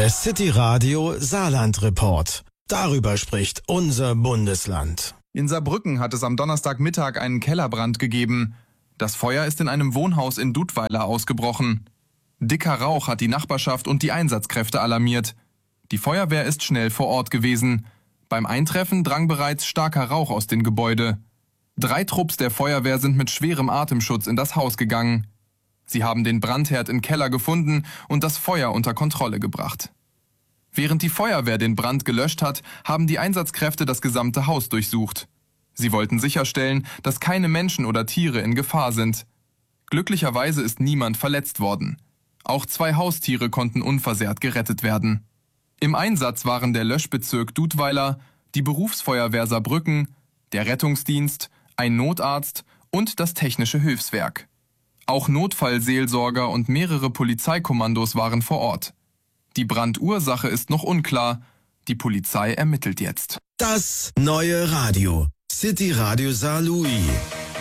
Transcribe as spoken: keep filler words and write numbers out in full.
Der City Radio Saarland Report. Darüber spricht unser Bundesland. In Saarbrücken hat es am Donnerstagmittag einen Kellerbrand gegeben. Das Feuer ist in einem Wohnhaus in Dudweiler ausgebrochen. Dicker Rauch hat die Nachbarschaft und die Einsatzkräfte alarmiert. Die Feuerwehr ist schnell vor Ort gewesen. Beim Eintreffen drang bereits starker Rauch aus dem Gebäude. Drei Trupps der Feuerwehr sind mit schwerem Atemschutz in das Haus gegangen. Sie haben den Brandherd im Keller gefunden und das Feuer unter Kontrolle gebracht. Während die Feuerwehr den Brand gelöscht hat, haben die Einsatzkräfte das gesamte Haus durchsucht. Sie wollten sicherstellen, dass keine Menschen oder Tiere in Gefahr sind. Glücklicherweise ist niemand verletzt worden. Auch zwei Haustiere konnten unversehrt gerettet werden. Im Einsatz waren der Löschbezirk Dudweiler, die Berufsfeuerwehr Saarbrücken, der Rettungsdienst, ein Notarzt und das Technische Hilfswerk. Auch Notfallseelsorger und mehrere Polizeikommandos waren vor Ort. Die Brandursache ist noch unklar. Die Polizei ermittelt jetzt. Das neue Radio. City Radio Saarlouis.